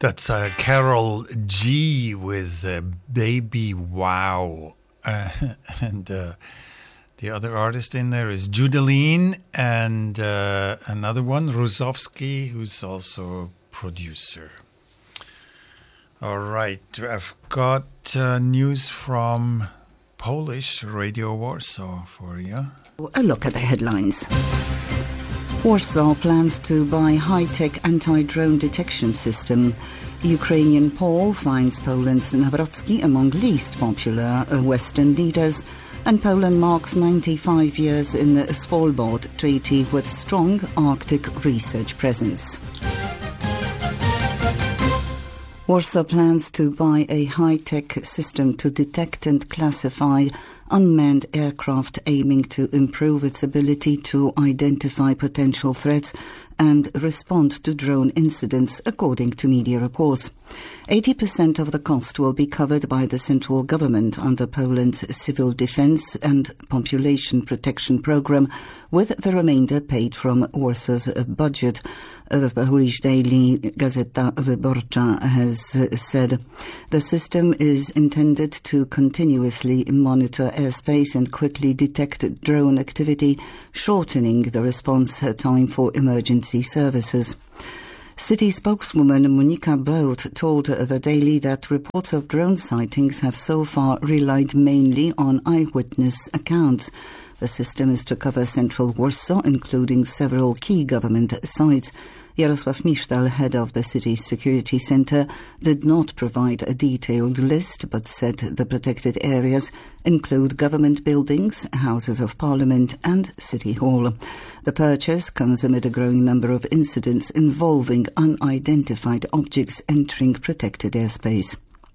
That's Carol G with Baby Wow. And the other artist in there is Judeline and another one, Rozovsky, who's also a producer. All right, I've got news from Polish Radio Warsaw for you. A look at the headlines. Warsaw plans to buy high-tech anti-drone detection system. Ukrainian Paul finds Poland's Nawrocki among least popular Western leaders. And Poland marks 95 years in the Svalbard Treaty with strong Arctic research presence. Warsaw plans to buy a high-tech system to detect and classify unmanned aircraft, aiming to improve its ability to identify potential threats and respond to drone incidents, according to media reports. 80% of the cost will be covered by the central government under Poland's Civil Defence and Population Protection Programme, with the remainder paid from Warsaw's budget. The Polish daily Gazeta Wyborcza has said the system is intended to continuously monitor airspace and quickly detect drone activity, shortening the response time for emergency services. City spokeswoman Monika Both told the Daily that reports of drone sightings have so far relied mainly on eyewitness accounts. The system is to cover central Warsaw, including several key government sites. Jarosław Misztal, head of the city's security centre, did not provide a detailed list, but said the protected areas include government buildings, houses of parliament and city hall. The purchase comes amid a growing number of incidents involving unidentified objects entering protected airspace.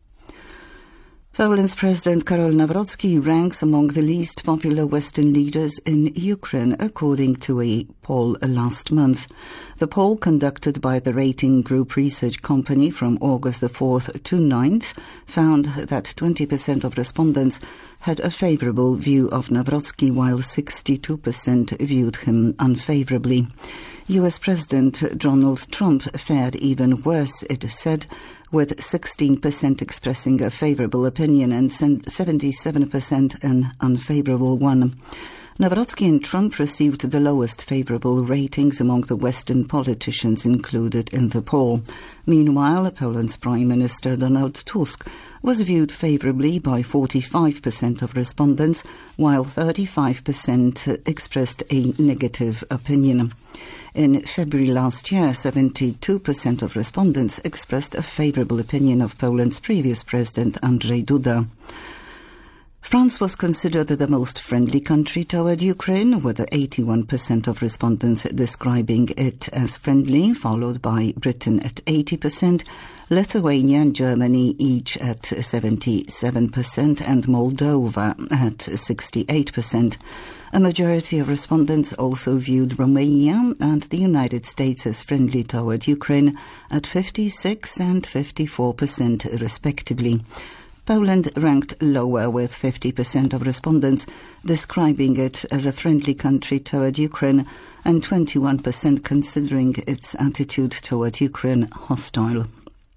Poland's President Karol Nawrocki ranks among the least popular Western leaders in Ukraine, according to a poll last month. The poll, conducted by the rating group research company from August the 4th to 9th, found that 20% of respondents had a favourable view of Nawrocki, while 62% viewed him unfavourably. US President Donald Trump fared even worse, it said, with 16% expressing a favourable opinion and 77% an unfavourable one. Nawrocki and Trump received the lowest favourable ratings among the Western politicians included in the poll. Meanwhile, Poland's Prime Minister Donald Tusk was viewed favourably by 45% of respondents, while 35% expressed a negative opinion. In February last year, 72% of respondents expressed a favourable opinion of Poland's previous president, Andrzej Duda. France was considered the most friendly country toward Ukraine, with 81% of respondents describing it as friendly, followed by Britain at 80%, Lithuania and Germany each at 77%, and Moldova at 68%. A majority of respondents also viewed Romania and the United States as friendly toward Ukraine at 56% and 54% respectively. Poland ranked lower, with 50% of respondents describing it as a friendly country toward Ukraine and 21% considering its attitude toward Ukraine hostile.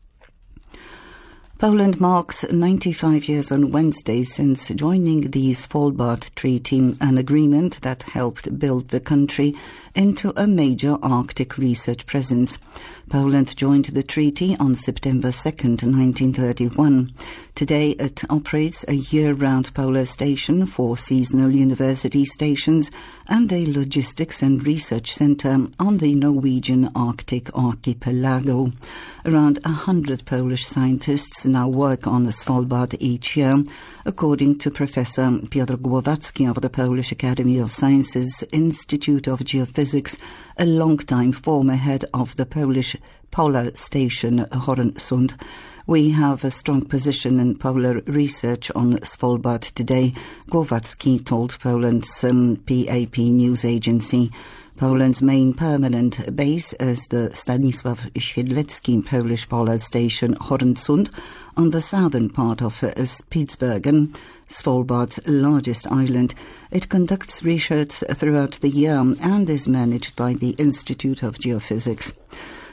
Poland marks 95 years on Wednesday since joining the Svalbard Treaty, an agreement that helped build the country into a major Arctic research presence. Poland joined the treaty on September 2nd, 1931. Today it operates a year-round polar station, 4 seasonal university stations and a logistics and research centre on the Norwegian Arctic archipelago. Around 100 Polish scientists now work on Svalbard each year, according to Professor Piotr Głowacki of the Polish Academy of Sciences Institute of Geophysics, a long-time former head of the Polish polar station Hornsund. We have a strong position in polar research on Svalbard today, Głowacki told Poland's PAP news agency. Poland's main permanent base is the Stanisław Świdlecki Polish polar station Hornsund on the southern part of Spitsbergen, Svalbard's largest island. It conducts research throughout the year and is managed by the Institute of Geophysics.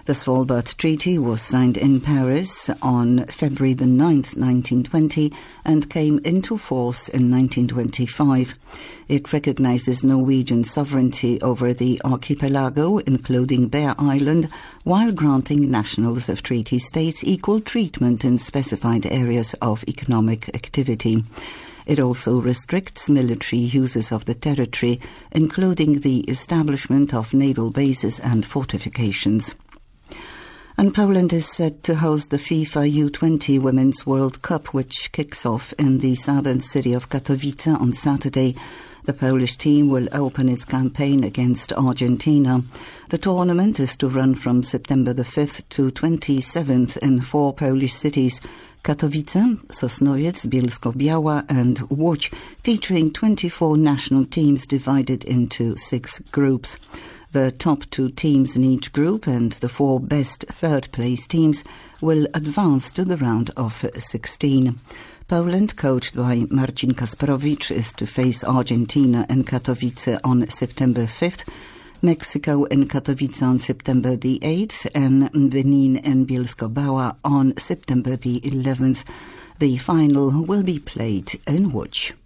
The Svalbard Treaty was signed in Paris on February the 9th, 1920, and came into force in 1925. It recognizes Norwegian sovereignty over the archipelago, including Bear Island, while granting nationals of treaty states equal treatment in specified areas of economic activity. It also restricts military uses of the territory, including the establishment of naval bases and fortifications. And Poland is set to host the FIFA U20 Women's World Cup, which kicks off in the southern city of Katowice on Saturday. The Polish team will open its campaign against Argentina. The tournament is to run from September the 5th to 27th in 4 Polish cities: Katowice, Sosnowiec, Bielsko-Biała and Łódź, featuring 24 national teams divided into 6 groups. The top 2 teams in each group and the 4 best third-place teams will advance to the round of 16. Poland, coached by Marcin Kasprowicz, is to face Argentina in Katowice on September 5th, Mexico in Katowice on September the 8th, and Benin in Bielsko-Biała on September the 11th. The final will be played in Łódź.